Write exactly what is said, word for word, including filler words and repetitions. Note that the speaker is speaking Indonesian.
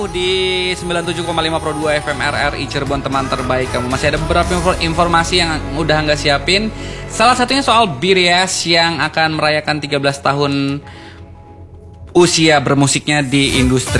Di sembilan puluh tujuh koma lima Pro dua F M R R I Cirebon, teman terbaik kamu. Masih ada beberapa informasi yang udah nggak siapin. Salah satunya soal B T S yang akan merayakan tiga belas tahun usia bermusiknya di industri